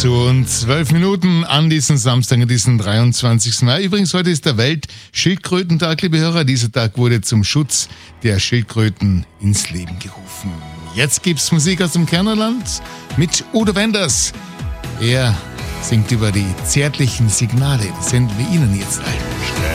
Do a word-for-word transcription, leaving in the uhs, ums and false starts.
So, und zwölf Minuten an diesem Samstag, an diesem dreiundzwanzigsten Mai. Übrigens, heute ist der Weltschildkrötentag, liebe Hörer. Dieser Tag wurde zum Schutz der Schildkröten ins Leben gerufen. Jetzt gibt's Musik aus dem Kernerland mit Udo Wenders. Er singt über die zärtlichen Signale. Die senden wir Ihnen jetzt ein.